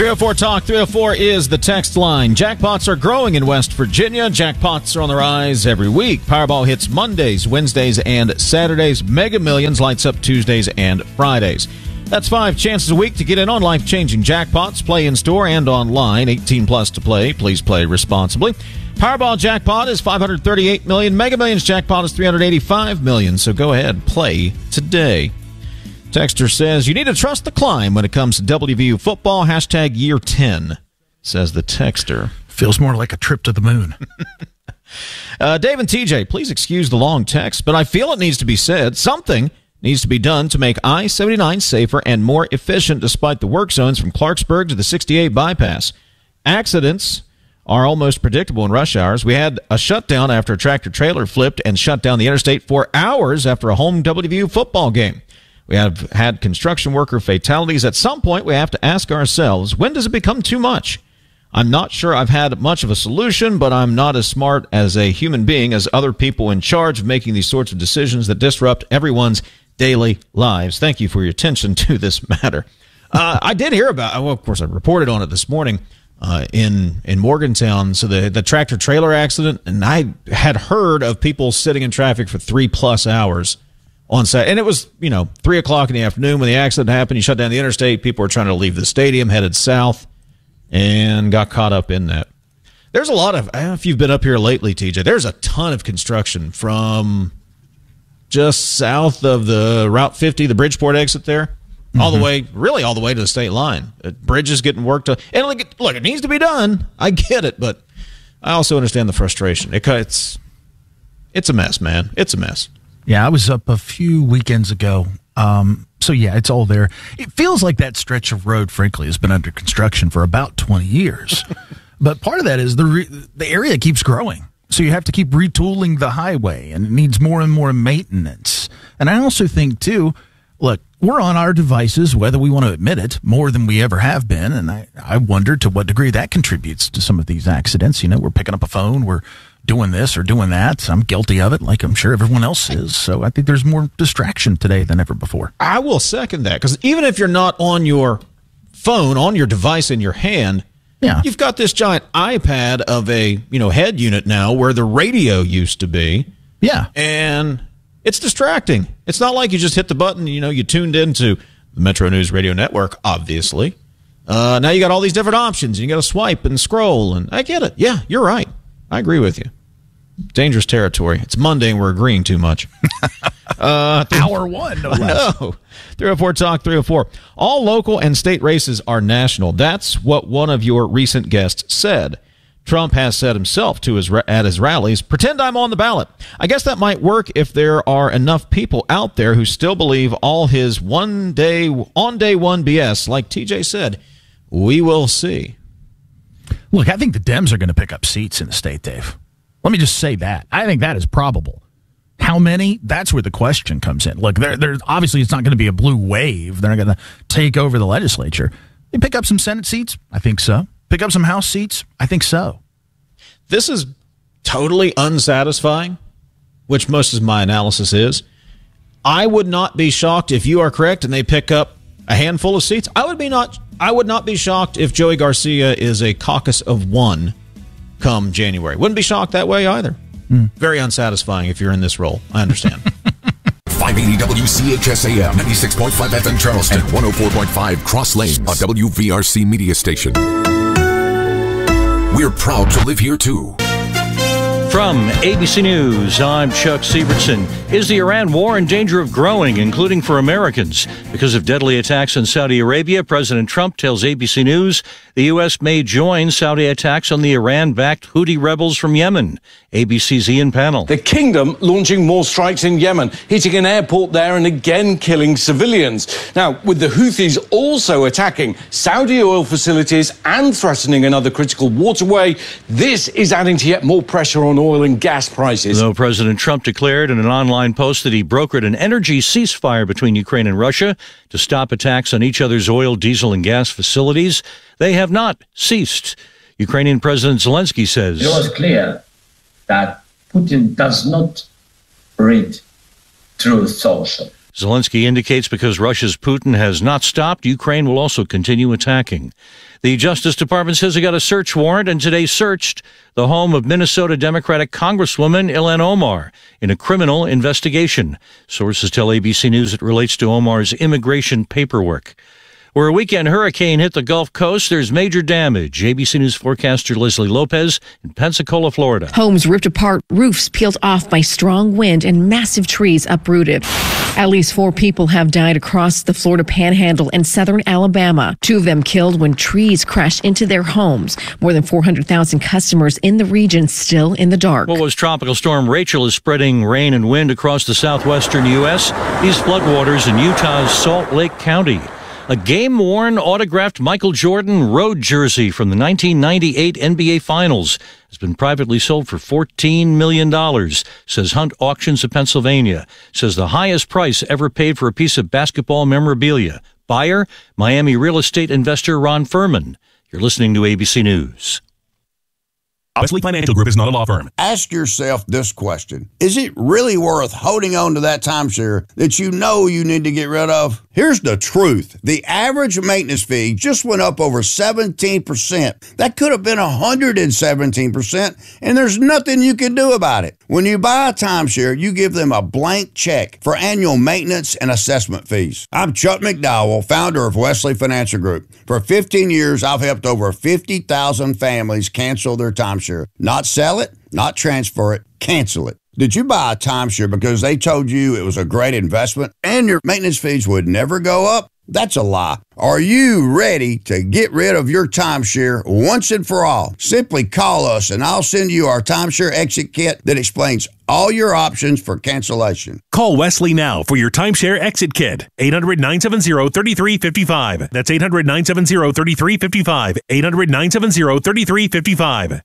304 Talk 304 is the text line. Jackpots are growing in West Virginia. Jackpots are on the rise every week. Powerball hits Mondays, Wednesdays, and Saturdays. Mega Millions lights up Tuesdays and Fridays. That's 5 chances a week to get in on life-changing jackpots. Play in-store and online. 18 plus to play. Please play responsibly. Powerball jackpot is $538 million. Mega Millions jackpot is $385 million. So go ahead, play today. Texter says, you need to trust the climb when it comes to WVU football. Hashtag year 10, says the texter. Feels more like a trip to the moon. Dave and TJ, please excuse the long text, but I feel it needs to be said. Something needs to be done to make I-79 safer and more efficient despite the work zones from Clarksburg to the 68 bypass. Accidents are almost predictable in rush hours. We had a shutdown after a tractor-trailer flipped and shut down the interstate for hours after a home WVU football game. We have had construction worker fatalities. At some point, we have to ask ourselves, when does it become too much? I'm not sure I've had much of a solution, but I'm not as smart as a human being as other people in charge of making these sorts of decisions that disrupt everyone's daily lives. Thank you for your attention to this matter. I did hear about, well, of course, I reported on it this morning in Morgantown, so the tractor-trailer accident, and I had heard of people sitting in traffic for 3+ hours on set, and it was 3 o'clock in the afternoon when the accident happened. You shut down the interstate. People were trying to leave the stadium, headed south, and got caught up in that. There's a lot of, I don't know if you've been up here lately, TJ. There's a ton of construction from just south of the Route 50, the Bridgeport exit there, all the way, really all the way to the state line. Bridges getting worked on, and look, it needs to be done. I get it, but I also understand the frustration. It's a mess, man. It's a mess. Yeah, I was up a few weekends ago. So, yeah, it's all there. It feels like that stretch of road, frankly, has been under construction for about 20 years. But part of that is the area keeps growing. So you have to keep retooling the highway, and it needs more and more maintenance. And I also think, too, look, we're on our devices, whether we want to admit it, more than we ever have been. And I wonder to what degree that contributes to some of these accidents. We're picking up a phone, we're doing this or doing that. I'm guilty of it, like I'm sure everyone else is. So I think there's more distraction today than ever before. I will second that, because even if you're not on your phone, on your device in your hand, you've got this giant iPad of a head unit now where the radio used to be. Yeah. And it's distracting. It's not like you just hit the button, you tuned into the Metro News Radio Network, obviously. Now you got all these different options. You got to swipe and scroll, and I get it. Yeah, you're right. I agree with you. Dangerous territory. It's Monday and we're agreeing too much. Hour one, no less. No. 304 Talk 304. All local and state races are national. That's what one of your recent guests said. Trump has said himself at his rallies, pretend I'm on the ballot. I guess that might work if there are enough people out there who still believe all his on day one BS. Like TJ said, we will see. Look, I think the Dems are going to pick up seats in the state, Dave. Let me just say that. I think that is probable. How many? That's where the question comes in. Look, they're obviously it's not going to be a blue wave. They're not going to take over the legislature. They pick up some Senate seats? I think so. Pick up some House seats? I think so. This is totally unsatisfying, which most of my analysis is. I would not be shocked if you are correct and they pick up a handful of seats. I would not be shocked if Joey Garcia is a caucus of one come January. Wouldn't be shocked that way either. Very unsatisfying if you're in this role. I understand. 580 WCHS-AM, 96.5 FM Charleston, and 104.5 Cross Lanes, a WVRC media station. We're proud to live here, too. From ABC News, I'm Chuck Sievertson. Is the Iran war in danger of growing, including for Americans? Because of deadly attacks in Saudi Arabia, President Trump tells ABC News the U.S. may join Saudi attacks on the Iran-backed Houthi rebels from Yemen. ABC's Ian Pannell. The kingdom launching more strikes in Yemen, hitting an airport there and again killing civilians. Now, with the Houthis also attacking Saudi oil facilities and threatening another critical waterway, this is adding to yet more pressure on oil and gas prices. Though President Trump declared in an online post that he brokered an energy ceasefire between Ukraine and Russia to stop attacks on each other's oil, diesel, and gas facilities, they have not ceased. Ukrainian President Zelensky says it was clear that Putin does not read truth social. Zelensky indicates because Russia's Putin has not stopped, Ukraine will also continue attacking. The Justice Department says it got a search warrant and today searched the home of Minnesota Democratic Congresswoman Ilhan Omar in a criminal investigation. Sources tell ABC News it relates to Omar's immigration paperwork. Where a weekend hurricane hit the Gulf Coast, there's major damage. ABC News forecaster Leslie Lopez in Pensacola, Florida. Homes ripped apart, roofs peeled off by strong wind, and massive trees uprooted. At least 4 people have died across the Florida Panhandle and southern Alabama. 2 of them killed when trees crashed into their homes. More than 400,000 customers in the region still in the dark. What was Tropical Storm Rachel is spreading rain and wind across the southwestern U.S. These floodwaters in Utah's Salt Lake County. A game-worn, autographed Michael Jordan road jersey from the 1998 NBA Finals has been privately sold for $14 million, says Hunt Auctions of Pennsylvania. Says the highest price ever paid for a piece of basketball memorabilia. Buyer, Miami real estate investor Ron Furman. You're listening to ABC News. Wesley Financial Group is not a law firm. Ask yourself this question. Is it really worth holding on to that timeshare that you know you need to get rid of? Here's the truth. The average maintenance fee just went up over 17%. That could have been 117%, and there's nothing you can do about it. When you buy a timeshare, you give them a blank check for annual maintenance and assessment fees. I'm Chuck McDowell, founder of Wesley Financial Group. For 15 years, I've helped over 50,000 families cancel their timeshare. Not sell it, not transfer it, cancel it. Did you buy a timeshare because they told you it was a great investment and your maintenance fees would never go up? That's a lie. Are you ready to get rid of your timeshare once and for all? Simply call us and I'll send you our timeshare exit kit that explains all your options for cancellation. Call Wesley now for your timeshare exit kit. 800-970-3355. That's 800-970-3355. 800-970-3355.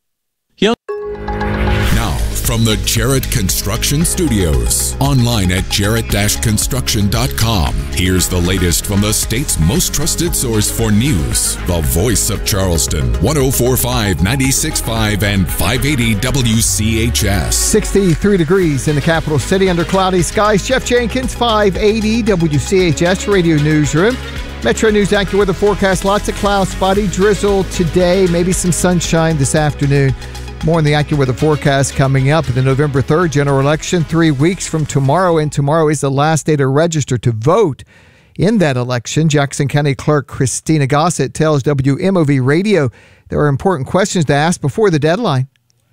Now, from the Jarrett Construction Studios, online at jarrett-construction.com. Here's the latest from the state's most trusted source for news. The voice of Charleston, 104.5, 96.5, and 580 WCHS. 63 degrees in the capital city under cloudy skies. Jeff Jenkins, 580 WCHS Radio Newsroom. Metro News AccuWeather forecast. Lots of clouds, spotty drizzle today, maybe some sunshine this afternoon. More on the AccuWeather forecast coming up. The November 3rd general election, 3 weeks from tomorrow, and tomorrow is the last day to register to vote in that election. Jackson County Clerk Christina Gossett tells WMOV Radio there are important questions to ask before the deadline.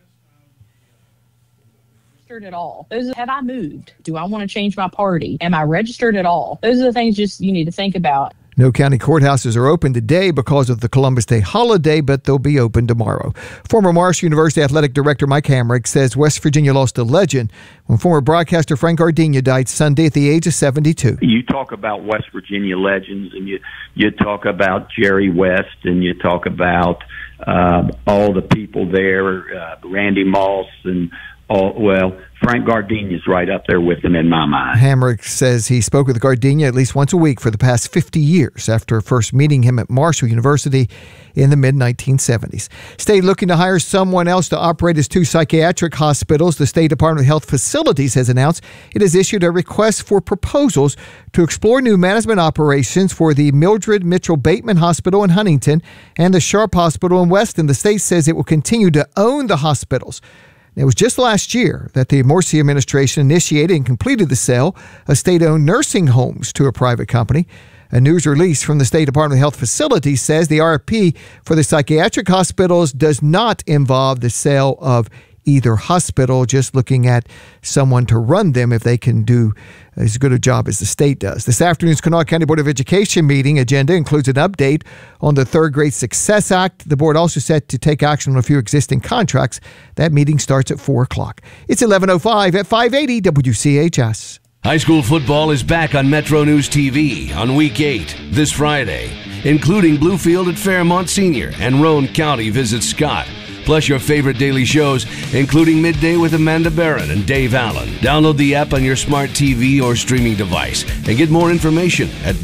At all. Have I moved? Do I want to change my party? Am I registered at all? Those are the things just you need to think about. No county courthouses are open today because of the Columbus Day holiday, but they'll be open tomorrow. Former Marshall University Athletic Director Mike Hamrick says West Virginia lost a legend when former broadcaster Frank Gardenia died Sunday at the age of 72. You talk about West Virginia legends, and you talk about Jerry West, and you talk about all the people there, Randy Moss, and Frank Gardenia's right up there with him in my mind. Hamrick says he spoke with Gardenia at least once a week for the past 50 years after first meeting him at Marshall University in the mid-1970s. State looking to hire someone else to operate as 2 psychiatric hospitals. The State Department of Health Facilities has announced it has issued a request for proposals to explore new management operations for the Mildred Mitchell Bateman Hospital in Huntington and the Sharp Hospital in Weston. The state says it will continue to own the hospitals. It was just last year that the Morsi administration initiated and completed the sale of state-owned nursing homes to a private company. A news release from the State Department of Health Facilities says the RFP for the psychiatric hospitals does not involve the sale of either hospital, just looking at someone to run them if they can do as good a job as the state does. This afternoon's Kanawha County Board of Education meeting agenda includes an update on the Third Grade Success Act. The board also set to take action on a few existing contracts. That meeting starts at 4 o'clock. It's 11:05 at 580 WCHS. High school football is back on Metro News TV on Week 8 this Friday, including Bluefield at Fairmont Senior and Roane County visits Scott. Plus your favorite daily shows, including Midday with Amanda Barron and Dave Allen. Download the app on your smart TV or streaming device and get more information at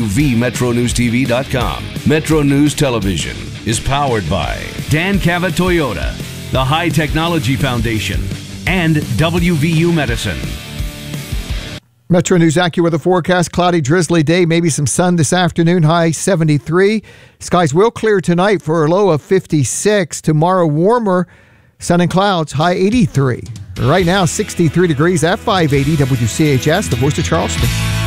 WVMetroNewsTV.com. Metro News Television is powered by Dan Cava Toyota, the High Technology Foundation, and WVU Medicine. Metro News AccuWeather forecast, cloudy, drizzly day, maybe some sun this afternoon, high 73. Skies will clear tonight for a low of 56. Tomorrow, warmer, sun and clouds, high 83. Right now, 63 degrees at 580 WCHS, the voice of Charleston.